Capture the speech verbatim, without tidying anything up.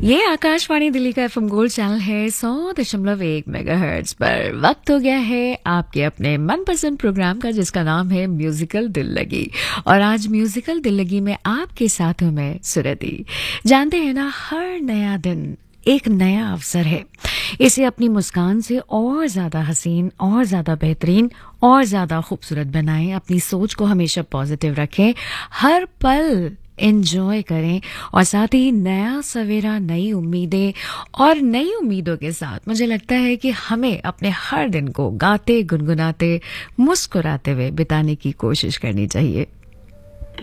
ये आकाशवाणी दिल्ली का FM gold channel है सौ दशमलव एक मेगाहर्ट्ज पर। वक्त हो गया है आपके अपने मनपसंद प्रोग्राम का, जिसका नाम है म्यूजिकल दिल लगी। और आज म्यूजिकल दिल लगी में आपके साथ हूं मैं सुरति। जानते हैं ना, हर नया दिन एक नया अवसर है। इसे अपनी मुस्कान से और ज्यादा हसीन, और ज्यादा बेहतरीन, और ज्यादा खूबसूरत बनाएं। अपनी सोच को हमेशा पॉजिटिव रखें, हर पल एंजॉय करें, और साथ ही नया सवेरा, नई उम्मीदें, और नई उम्मीदों के साथ मुझे लगता है कि हमें अपने हर दिन को गाते, गुनगुनाते, मुस्कुराते हुए बिताने की कोशिश करनी चाहिए।